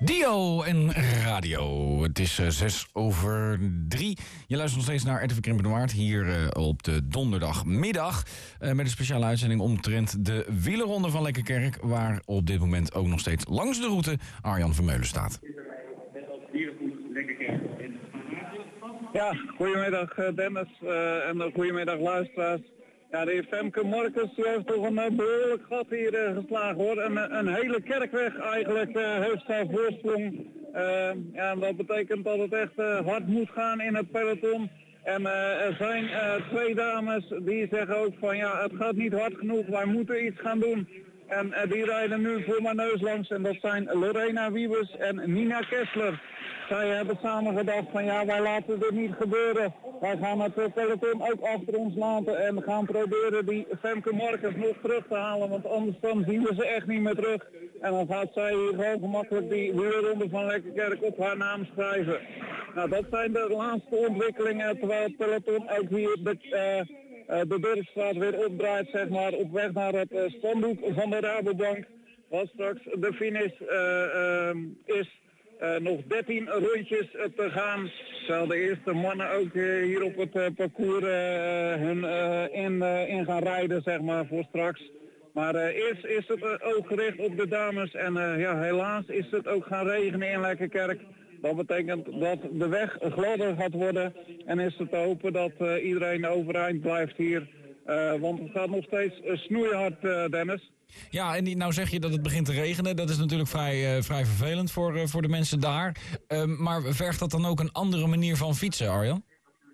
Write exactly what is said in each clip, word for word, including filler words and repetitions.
Dio en radio. Het is uh, zes over drie. Je luistert nog steeds naar R T V Krimpen de Waard. Hier uh, op de donderdagmiddag. Uh, met een speciale uitzending omtrent de wielerronde van Lekkerkerk. Waar op dit moment ook nog steeds langs de route Arjan Vermeulen staat. Ja, goedemiddag Dennis uh, en goedemiddag luisteraars. Ja, de heer Femke Marcus die heeft toch een uh, behoorlijk gat hier uh, geslagen hoor. Een, een hele kerkweg eigenlijk uh, heeft zijn voorsprong. Uh, ja, dat betekent dat het echt uh, hard moet gaan in het peloton. En uh, er zijn uh, twee dames die zeggen ook van ja, het gaat niet hard genoeg, wij moeten iets gaan doen. En uh, die rijden nu voor mijn neus langs en dat zijn Lorena Wiebes en Nina Kessler. Zij hebben samen gedacht van ja, wij laten dit niet gebeuren. Wij gaan het peloton ook achter ons laten en gaan proberen die Femke Marcus nog terug te halen. Want anders dan zien we ze echt niet meer terug. En dan gaat zij hier gewoon gemakkelijk die wielerronde van Lekkerkerk op haar naam schrijven. Nou, dat zijn de laatste ontwikkelingen terwijl het peloton ook hier de, uh, uh, de Dorpsstraat weer opdraait, zeg maar, op weg naar het uh, spandoek van de Rabobank. Wat straks de finish uh, uh, is. Uh, nog dertien rondjes uh, te gaan, terwijl de eerste mannen ook uh, hier op het uh, parcours uh, hun uh, in, uh, in gaan rijden, zeg maar, voor straks. Maar uh, eerst is het uh, ook gericht op de dames en uh, ja, helaas is het ook gaan regenen in Lekkerkerk. Dat betekent dat de weg gladder gaat worden en is het te hopen dat uh, iedereen overeind blijft hier. Uh, want het gaat nog steeds uh, snoeihard, uh, Dennis. Ja, en die, nou zeg je dat het begint te regenen. Dat is natuurlijk vrij, uh, vrij vervelend voor, uh, voor de mensen daar. Uh, maar vergt dat dan ook een andere manier van fietsen, Arjan?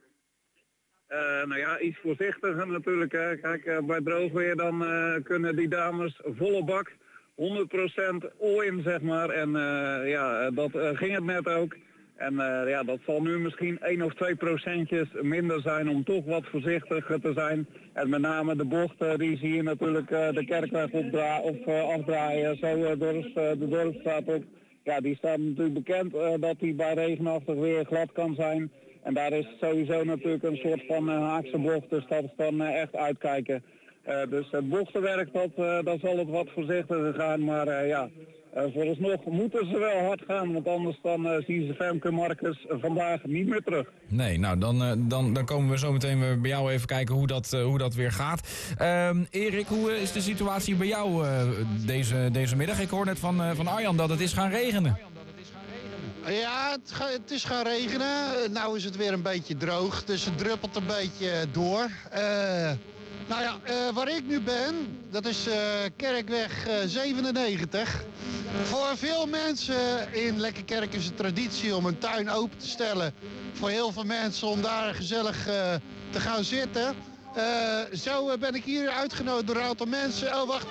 Uh, nou ja, iets voorzichtiger natuurlijk. Hè. Kijk, uh, bij droog weer dan uh, kunnen die dames volle bak, honderd procent all-in, zeg maar. En uh, ja, dat uh, ging het net ook. En uh, ja, dat zal nu misschien één of twee procentjes minder zijn om toch wat voorzichtiger te zijn. En met name de bochten, die zie je natuurlijk uh, de kerkweg opdra- of uh, afdraaien, zo uh, door uh, de dorpsstraat op. Ja, die staat natuurlijk bekend uh, dat die bij regenachtig weer glad kan zijn. En daar is sowieso natuurlijk een soort van uh, haakse bocht, dus dat is dan uh, echt uitkijken. Uh, dus het bochtenwerk, dat, uh, dat zal het wat voorzichtiger gaan, maar uh, ja... Uh, vooralsnog moeten ze wel hard gaan, want anders dan uh, zien ze Femke Marcus uh, vandaag niet meer terug. Nee, nou dan, uh, dan, dan komen we zo meteen weer bij jou even kijken hoe dat, uh, hoe dat weer gaat. Uh, Erik, hoe uh, is de situatie bij jou uh, deze, deze middag? Ik hoor net van, uh, van Arjan dat het is gaan regenen. Ja, het, ga, het is gaan regenen. Nou is het weer een beetje droog, dus het druppelt een beetje door. Uh, Nou ja, uh, waar ik nu ben, dat is uh, Kerkweg uh, zevenennegentig. Voor veel mensen in Lekkerkerk is het traditie om een tuin open te stellen. Voor heel veel mensen om daar gezellig uh, te gaan zitten. Uh, zo uh, ben ik hier uitgenodigd door een aantal mensen. Oh, wacht.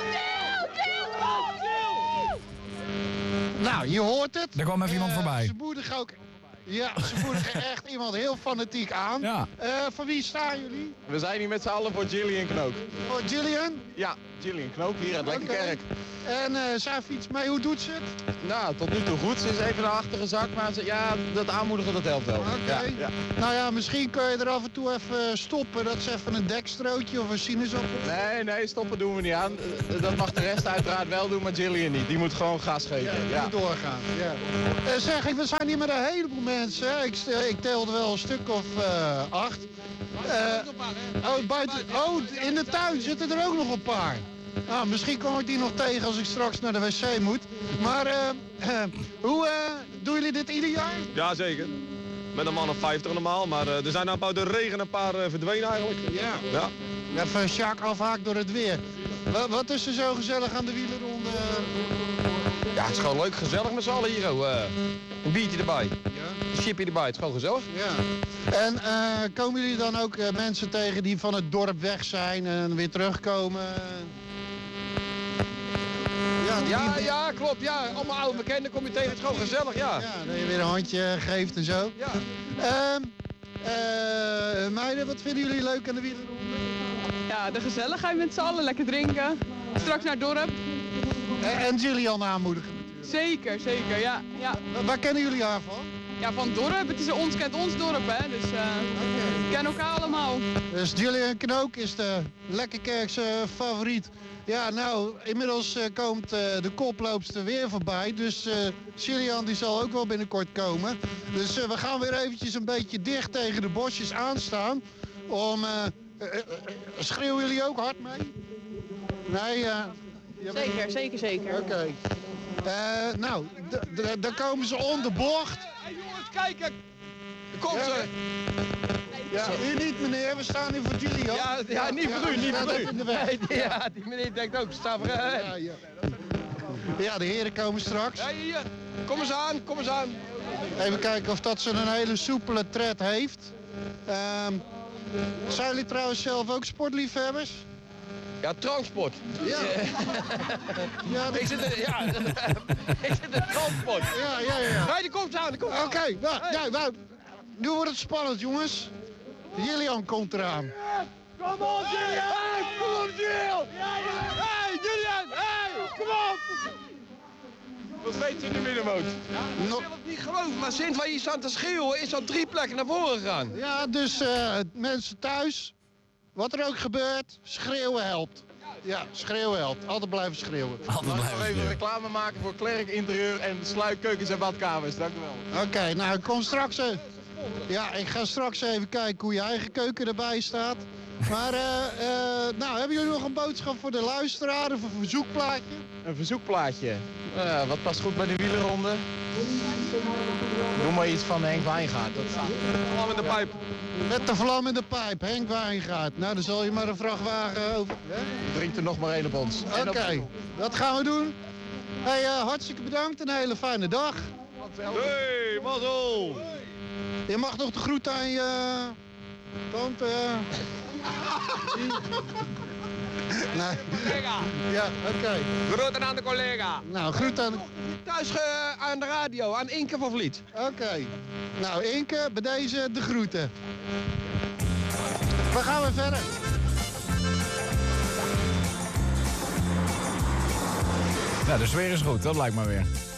Nou, je hoort het. Er kwam even uh, iemand voorbij. Ze moedigen ook... Ja, ze voeren echt iemand heel fanatiek aan. Ja. Uh, van wie staan jullie? We zijn hier met z'n allen voor Gillian Knook. Voor Gillian? Ja, Gillian Knook hier uit Lekkerkerk. Okay. En uh, zij fietst mee, hoe doet ze het? Nou, tot nu toe goed. Ze is even naar achteren gezakt, maar ze, ja, dat aanmoedigen dat helpt wel. Oké. Okay. Ja, ja. Nou ja, misschien kun je er af en toe even stoppen. Dat is even een dekstrootje of een sinaasappel. Nee, nee, stoppen doen we niet aan. Dat mag de rest uiteraard wel doen, maar Gillian niet. Die moet gewoon gas geven. Ja, die ja. moet doorgaan. Ja. Uh, zeg, we zijn hier met een heleboel mensen. Ik, ik telde wel een stuk of uh, acht. Uh, oh, buiten, oh, in de tuin zitten er ook nog een paar. Nou, misschien kom ik die nog tegen als ik straks naar de wc moet. Maar uh, uh, hoe uh, doen jullie dit ieder jaar? Ja, zeker. Met een man of vijftig normaal, maar uh, er zijn nou buiten de regen een paar uh, verdwenen eigenlijk. Ja. Ja. Even Sjaak afhaakt door het weer. Wat, wat is er zo gezellig aan de wielerronde? Ja, het is gewoon leuk, gezellig met z'n allen hier. Uh, een biertje erbij. Ja. Een chipje erbij, het is gewoon gezellig. Ja. En uh, komen jullie dan ook uh, mensen tegen die van het dorp weg zijn en weer terugkomen? Ja, die... ja, ja, klopt. Ja. Allemaal oude bekenden kom je tegen. Het is gewoon gezellig, ja. Ja, dat je weer een handje geeft en zo. Ja. Uh, uh, meiden, wat vinden jullie leuk aan de wielerronde? Ja, de gezelligheid met z'n allen. Lekker drinken. Straks naar het dorp. En, en Gillian aanmoedigen natuurlijk. Zeker, zeker, ja. ja. Waar kennen jullie haar van? Ja, van het dorp. Het is ons kent ons dorp, hè. Dus uh, we kennen elkaar allemaal. Dus Julian Knook is de Lekkerkerkse favoriet. Ja, nou, inmiddels uh, komt uh, de koploopster weer voorbij. Dus uh, Julian die zal ook wel binnenkort komen. Dus uh, we gaan weer eventjes een beetje dicht tegen de bosjes aanstaan. Om, uh, uh, uh, schreeuwen jullie ook hard mee? Nee, uh, Zeker, zeker, zeker. Oké. Okay. Uh, nou, dan komen ze om de bocht. Hé jongens, kijk! Daar komt Ja. ze! Ja, u niet meneer, we staan hier voor Julian. Ja, ja, niet voor u, niet voor u. In de weg. Nee, ja, die meneer denkt ook, sta voor hem. Ja, ja. Ja, de heren komen straks. Ja, hier, kom eens aan, kom eens aan. Even kijken of dat ze een hele soepele tred heeft. Um, zijn jullie trouwens zelf ook sportliefhebbers? Ja, transport. Ja. Ja, Ik zit in, ja, ik zit in transport. ja, ja, ja. Nee, die komt aan, die komt aan. Oké, okay, nou, nou, nou, nu wordt het spannend, jongens. Julian komt eraan. Kom op, Julian! Hey, kom op, Julian! Hey, Julian! Hey, kom op! Wat weet je in de middenmoot? Ik No- wil het niet geloven, maar sinds wij hier staan te schreeuwen is al drie plekken naar voren gegaan. Ja, dus uh, mensen thuis, wat er ook gebeurt, schreeuwen helpt. Ja, schreeuwen helpt. Altijd blijven schreeuwen. Altijd Laten blijven we even schreeuwen. reclame maken voor Klerk Interieur en sluikkeukens en badkamers. Dank u wel. Oké, okay, nou, ik kom straks... Uh, ja, ik ga straks even kijken hoe je eigen keuken erbij staat. Maar, uh, uh, nou, hebben jullie nog een boodschap voor de luisteraar of een verzoekplaatje? Een verzoekplaatje. Uh, wat past goed bij de wielerronde? Doe maar iets van Henk Wijngaard. Dat staat. Vlam in de pijp. Met de vlam in de pijp, Henk Wijngaard. Nou, dan zal je maar een vrachtwagen over... Drinkt er nog maar één op ons. Oké, okay, dat gaan we doen. Hey, uh, hartstikke bedankt, een hele fijne dag. Hey, mazzel! Je mag nog de groet aan je tante. Nee. Collega, Ja, oké. Okay. groeten aan de collega. Nou, groet aan... Thuis uh, aan de radio, aan Inke van Vliet. Oké. Okay. Nou, Inke, bij deze de groeten. We gaan weer verder. Nou, de sfeer is goed, dat lijkt me weer.